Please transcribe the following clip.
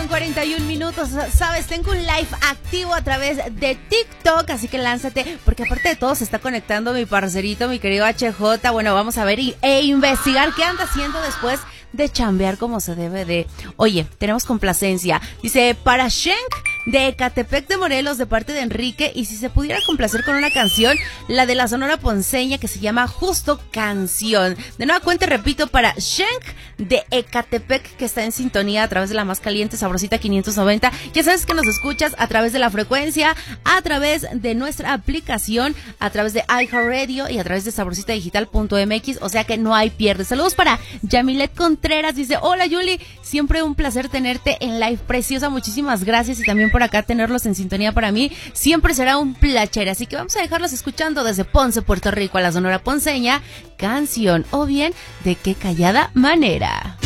8:41. Sabes, tengo un live activo a través de TikTok, así que lánzate, porque aparte de todo se está conectando mi parcerito, mi querido HJ. Bueno, vamos a ver e investigar qué anda haciendo después de chambear como se debe de. Oye, tenemos complacencia. Dice, para Shenk de Ecatepec de Morelos, de parte de Enrique, y si se pudiera complacer con una canción, la de la Sonora Ponceña, que se llama Justo Canción. De nueva cuenta, repito, para Shenk de Ecatepec, que está en sintonía a través de la más caliente, sabrosita 590. Ya sabes que nos escuchas a través de la frecuencia, a través de nuestra aplicación, a través de iHeartRadio y a través de sabrositadigital.mx, o sea que no hay pierde. Saludos para Yamilet Contreras, dice, hola Yuli, siempre un placer tenerte en live, preciosa, muchísimas gracias, y también por acá tenerlos en sintonía para mí siempre será un placer, así que vamos a dejarlos escuchando desde Ponce, Puerto Rico, a la Sonora Ponceña, Canción, o bien, ¿de qué callada manera?